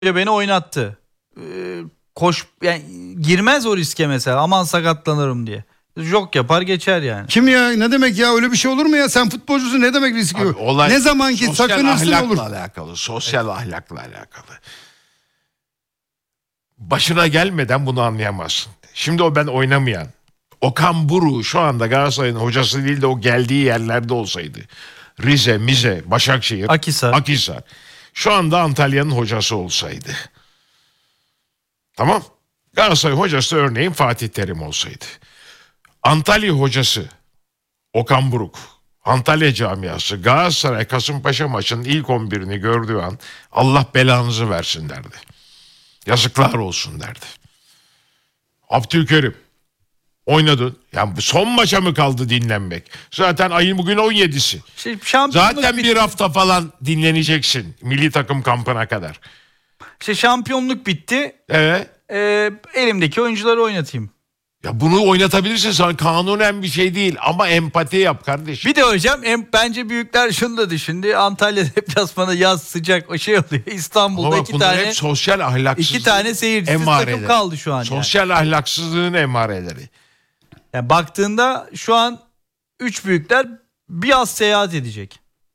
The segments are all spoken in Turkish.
beni oynattı. Yani girmez o riske mesela, aman sakatlanırım diye. Jok yapar geçer yani. Kim ya, ne demek ya, öyle bir şey olur mu ya? Sen futbolcusun, ne demek riski yok? Ne zaman ki sakınırsın olur. Sosyal ahlakla alakalı. Başına gelmeden bunu anlayamazsın. Şimdi ben oynamayan Okan Buruk şu anda Galatasaray'ın hocası değil de o geldiği yerlerde olsaydı. Rize, Mize, Başakşehir, Akhisar. Şu anda Antalya'nın hocası olsaydı. Tamam. Galatasaray hocası örneğin Fatih Terim olsaydı. Antalya hocası Okan Buruk, Antalya camiası Galatasaray Kasımpaşa maçının ilk 11'ini gördüğü an Allah belanızı versin derdi. Yazıklar olsun derdi. Abdülkerim oynadın. Ya son maça mı kaldı dinlenmek? Zaten ayın bugün 17'si. Zaten bir hafta falan dinleneceksin milli takım kampına kadar. Şampiyonluk bitti. Evet. Elimdeki oyuncuları oynatayım. Ya bunu oynatabilirsin, sana kanunen bir şey değil ama empati yap kardeşim. Bir de hocam bence büyükler şunu da düşündü. Antalya deplasmanı yaz sıcak o şey oluyor. İstanbul'da ama iki tane hep sosyal ahlaksızlığın 2 tane seyircisiz takım kaldı şu an. Sosyal ahlaksızlığın emareleri. Yani baktığında şu an 3 büyükler bir az seyahat edecek.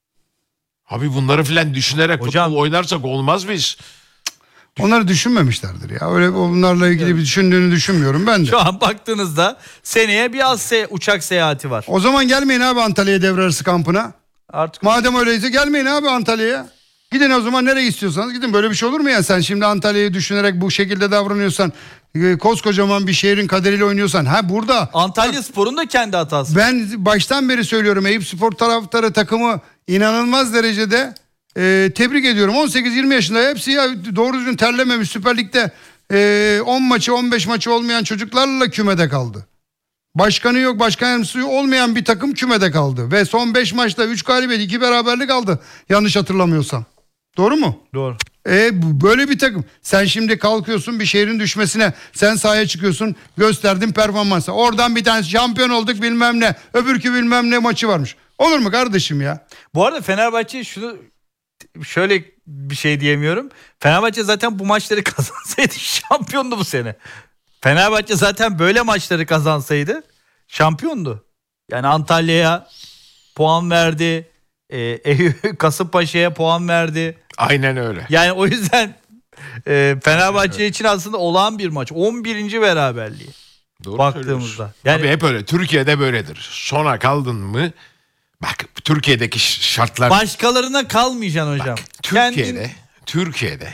Abi bunları filan düşünerek futbol oynarsak olmaz mıyız? Onları düşünmemişlerdir ya. Öyle onlarla ilgili bir düşündüğünü düşünmüyorum ben de. Şu an baktığınızda seneye bir az uçak seyahati var. O zaman gelmeyin abi Antalya'ya devre arası kampına. Artık madem öyleyse gelmeyin abi Antalya'ya. Gidin o zaman, nereye istiyorsanız gidin. Böyle bir şey olur mu ya? Sen şimdi Antalya'yı düşünerek bu şekilde davranıyorsan, koskocaman bir şehrin kaderiyle oynuyorsan. Burada Antalya Spor'un da kendi hatası. Ben baştan beri söylüyorum, Eyüpspor taraftarı takımı inanılmaz derecede tebrik ediyorum. 18-20 yaşında hepsi ya, doğru düzgün terlememiş, Süper Lig'de 10 maçı 15 maçı olmayan çocuklarla kümede kaldı. Başkanı yok, başkan yardımcısı olmayan bir takım kümede kaldı. Ve son 5 maçta 3 galibiyet 2 beraberlik aldı. Yanlış hatırlamıyorsam. Doğru mu? Doğru. Böyle bir takım. Sen şimdi kalkıyorsun bir şehrin düşmesine. Sen sahaya çıkıyorsun, gösterdin performansı. Oradan bir tanesi şampiyon olduk bilmem ne. Öbürkü bilmem ne maçı varmış. Olur mu kardeşim ya? Bu arada Fenerbahçe şöyle bir şey diyemiyorum. Fenerbahçe zaten bu maçları kazansaydı şampiyondu bu sene. Fenerbahçe zaten böyle maçları kazansaydı şampiyondu. Yani Antalya'ya puan verdi. Kasımpaşa'ya puan verdi. Aynen öyle. Yani o yüzden Fenerbahçe için aslında olağan bir maç. 11. beraberliği. Doğru baktığımızda. Yani, abi hep öyle. Türkiye'de böyledir. Sona kaldın mı? Bak Türkiye'deki şartlar. Başkalarına kalmayacaksın hocam. Bak, Türkiye'de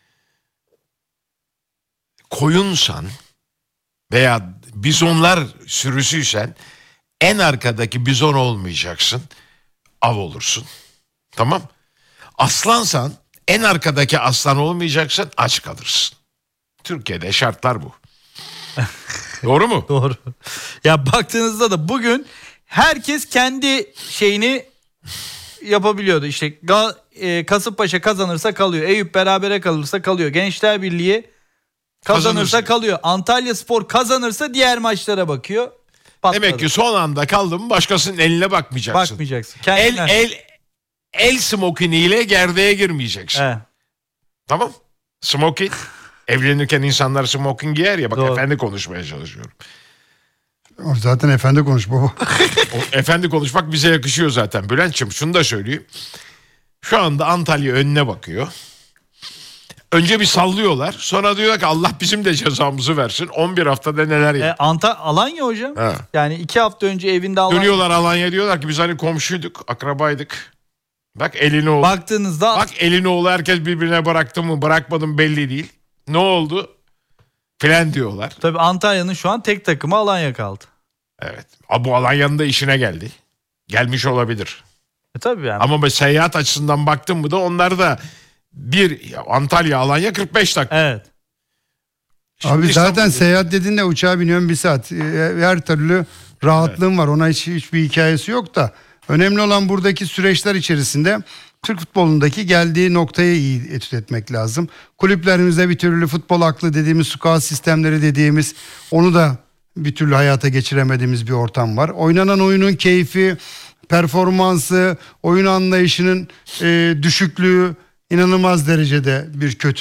koyunsan veya bizonlar sürüsüysen en arkadaki bizon olmayacaksın. Av olursun. Tamam. Aslansan en arkadaki aslan olmayacaksın, aç kalırsın. Türkiye'de şartlar bu. Doğru mu? Doğru. Ya baktığınızda da bugün herkes kendi şeyini yapabiliyordu. İşte Kasımpaşa kazanırsa kalıyor. Eyüp berabere kalırsa kalıyor. Gençler Birliği kazanırsa kalıyor. Antalya Spor kazanırsa diğer maçlara bakıyor. Patladı. Demek ki son anda kaldın mı başkasının eline bakmayacaksın. Bakmayacaksın. El smokiniyle gerdeğe girmeyeceksin. He. Tamam. Smoking. Evlenirken insanlar smoking giyer ya. Bak doğru. Efendi konuşmaya çalışıyorum. Zaten efendi konuş baba. Efendi konuşmak bize yakışıyor zaten. Bülent'ciğim şunu da söyleyeyim. Şu anda Antalya önüne bakıyor. Önce bir sallıyorlar. Sonra diyorlar ki Allah bizim de cezamızı versin. 11 haftada neler yaptı. Alanya hocam. Ha. Yani 2 hafta önce evinde Alanya. Dönüyorlar Alanya, diyorlar ki biz hani komşuyduk, akrabaydık. Bak elini oğlu. Baktığınızda. Bak elini oğlu herkes birbirine bıraktı mı bırakmadım belli değil. Ne oldu? Filan diyorlar. Tabii Antalya'nın şu an tek takımı Alanya kaldı. Evet. Bu Alanya'nın da işine geldi. Gelmiş olabilir. Tabii yani. Ama seyahat açısından baktın mı da onlar da Antalya Alanya 45 dakika. Evet. Şimdi abi zaten seyahat dediğinde uçağa biniyorum 1 saat. Her türlü rahatlığım var. Ona hiçbir hikayesi yok da. Önemli olan buradaki süreçler içerisinde Türk futbolundaki geldiği noktayı iyi etüt etmek lazım. Kulüplerimizde bir türlü futbol aklı dediğimiz, scout sistemleri dediğimiz, onu da bir türlü hayata geçiremediğimiz bir ortam var. Oynanan oyunun keyfi, performansı, oyun anlayışının düşüklüğü inanılmaz derecede bir kötü.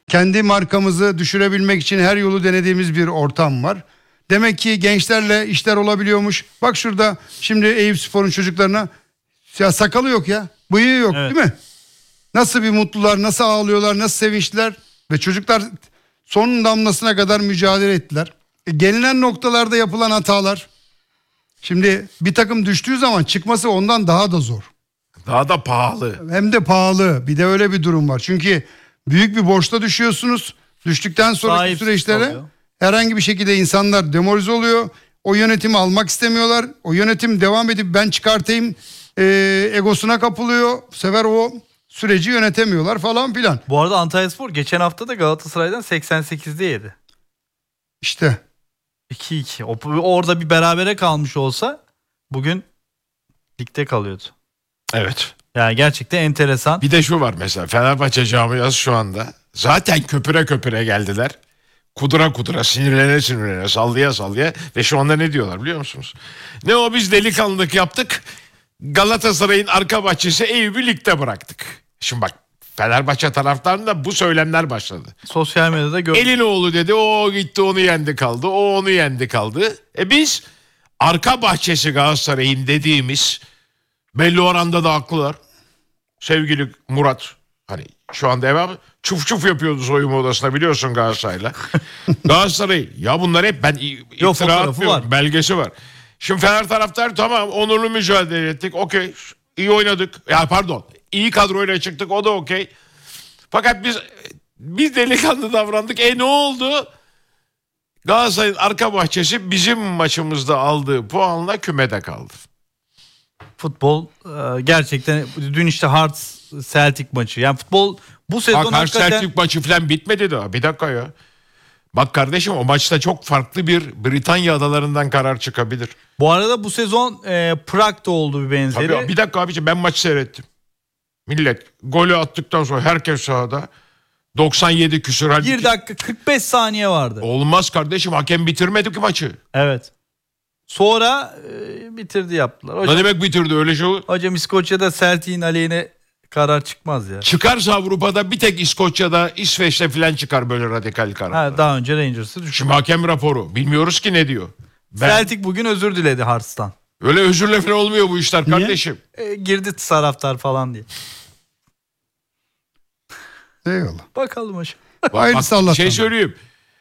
Kendi markamızı düşürebilmek için her yolu denediğimiz bir ortam var. Demek ki gençlerle işler olabiliyormuş. Bak şurada şimdi Eyüpspor'un çocuklarına ya sakalı yok ya, bıyığı yok, Evet. değil mi? Nasıl bir mutlular, nasıl ağlıyorlar, nasıl sevinçliler ve çocuklar son damlasına kadar mücadele ettiler. Gelinen noktalarda yapılan hatalar. Şimdi bir takım düştüğü zaman çıkması ondan daha da zor. Daha da pahalı. Hem de pahalı. Bir de öyle bir durum var. Çünkü büyük bir borçta düşüyorsunuz. Düştükten sonraki Sahipsiz süreçlere kalıyor. herhangi bir şekilde insanlar demoralize oluyor. O yönetimi almak istemiyorlar. O yönetim devam edip ben çıkartayım egosuna kapılıyor. Bu sefer o süreci yönetemiyorlar falan filan. Bu arada Antalyaspor geçen hafta da Galatasaray'dan 88'de yedi. İşte 2-2. Orada bir berabere kalmış olsa bugün ligde kalıyordu. Evet. Yani gerçekten enteresan. Bir de şu var mesela, Fenerbahçe camiası şu anda zaten köpüre köpüre geldiler. Kudura kudura, sinirlene sinirlene, sallaya sallaya ve şu anda ne diyorlar biliyor musunuz? Ne o, biz delikanlılık yaptık. Galatasaray'ın arka bahçesi Eyüp'ü ligde bıraktık. Şimdi bak, Fenerbahçe taraftarında bu söylemler başladı. Sosyal medyada gördüm. Elinoğlu dedi, o gitti onu yendi kaldı, o onu yendi kaldı. Biz arka bahçesi Galatasaray'ın dediğimiz, belli oranda da haklılar. Sevgili Murat, hani şu anda devam, çuf çuf yapıyordu soyunma odasında biliyorsun Galatasaray'la. Galatasaray, ya bunlar hep ben iftira fotoğrafı atmıyorum, var. belgesi var. Şimdi Fener taraftar tamam, onurlu mücadele ettik, okey, iyi oynadık, ya pardon, iyi kadroyla çıktık, o da okey. Fakat biz delikanlı davrandık. Ne oldu? Galatasaray'ın arka bahçesi bizim maçımızda aldığı puanla kümede kaldı. Futbol gerçekten dün işte Hearts Celtic maçı. Yani futbol bu sezon Bak, hakikaten Celtic maçı falan bitmedi daha. Bir dakika ya. Bak kardeşim, o maçta çok farklı bir Britanya adalarından karar çıkabilir. bu arada bu sezon Prag'da oldu bir benzeri. Tabii, bir dakika abiciğim, ben maçı seyrettim. Millet golü attıktan sonra herkes sahada. 97 küsur. 1 dakika 45 saniye vardı. Olmaz kardeşim, hakem bitirmedi ki maçı. Evet. Sonra bitirdi yaptılar. Ne Hocam, demek bitirdi, öyle şey olur. hocam İskoçya'da Celtic'in aleyhine karar çıkmaz ya. Çıkarsa Avrupa'da bir tek İskoçya'da, İsveç'te falan çıkar böyle radikal karar. Ha, daha önce Rangers'ı düşün. Şimdi hakem raporu. Bilmiyoruz ki ne diyor. Celtic bugün özür diledi Hearts'tan. Öyle özürle falan olmuyor bu işler Niye? kardeşim. Girdi taraftar falan diye. eyvallah. Bakalım hocam. Hayırlısı Allah'tan. Şey söyleyeyim.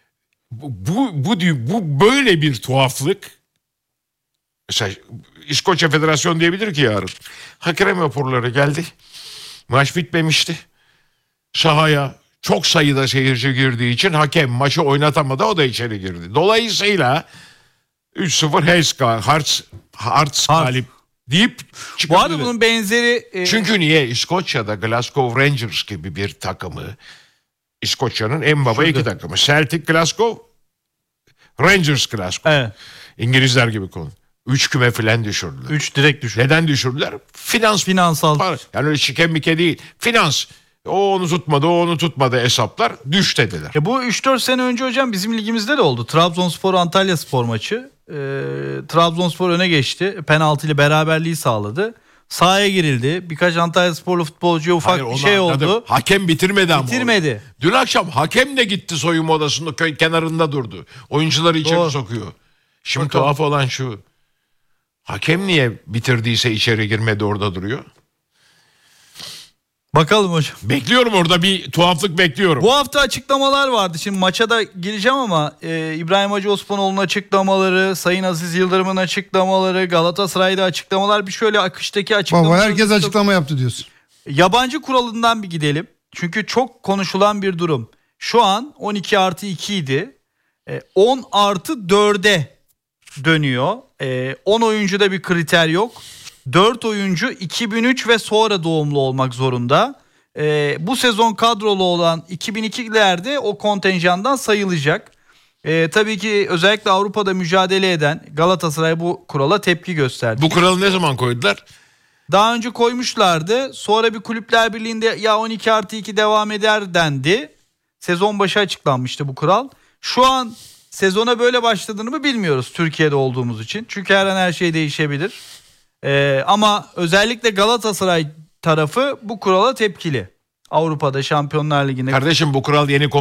Bu böyle bir tuhaflık. Mesela İskoçya Federasyonu diyebilir ki yarın. Hakem raporları geldi. Maç bitmemişti. Sahaya çok sayıda seyirci girdiği için hakem maçı oynatamadı, o da içeri girdi. Dolayısıyla 3-0 Hearts galip deyip Bu çıkardı. arada bunun benzeri Çünkü niye? İskoçya'da Glasgow Rangers gibi bir takımı, İskoçya'nın en baba iki takımı. Celtic Glasgow, Rangers Glasgow. evet, İngilizler gibi konu. 3 küme filan düşürdüler. 3 direkt düşün. Neden düşürdüler? Finansal. Yani öyle şike mike değil. Finans. O onu tutmadı, o onu tutmadı hesaplar. Düş dediler. Bu 3-4 sene önce hocam bizim ligimizde de oldu. Trabzonspor Antalyaspor maçı. Trabzonspor öne geçti. Penaltı ile beraberliği sağladı. Sahaya girildi. Birkaç Antalyasporlu futbolcuya ufak Hayır, bir onu şey anladım. oldu. Hakem bitirmedi ama. Bitirmedi. Dün akşam hakem de gitti soyunma odasında, köy kenarında durdu. Oyuncuları içeri Doğru. sokuyor. Şimdi Bakalım. tuhaf olan şu. Hakem niye bitirdiyse içeri girmedi, orada duruyor? Bakalım hocam. Bekliyorum, orada bir tuhaflık bekliyorum. Bu hafta açıklamalar vardı. Şimdi maça da gireceğim ama İbrahim Hacı Osmanoğlu'nun açıklamaları, Sayın Aziz Yıldırım'ın açıklamaları, Galatasaray'da açıklamalar, bir şöyle akıştaki açıklamalar. Baba herkes açıklama yaptı diyorsun. Yabancı kuralından bir gidelim. Çünkü çok konuşulan bir durum. Şu an 12+2 idi. 10+4'e dönüyor. 10 oyuncuda bir kriter yok. 4 oyuncu 2003 ve sonra doğumlu olmak zorunda. Bu sezon kadrolu olan 2002'lerde o kontenjandan sayılacak. Tabii ki özellikle Avrupa'da mücadele eden Galatasaray bu kurala tepki gösterdi. Bu kuralı ne zaman koydular? Daha önce koymuşlardı. Sonra bir Kulüpler Birliği'nde ya 12+2 devam eder dendi. Sezon başı açıklanmıştı bu kural. Şu an sezona böyle başladığını mı bilmiyoruz Türkiye'de olduğumuz için. Çünkü her an her şey değişebilir. Ama özellikle Galatasaray tarafı bu kurala tepkili. Avrupa'da Şampiyonlar Ligi'nde Kardeşim bu kural yeni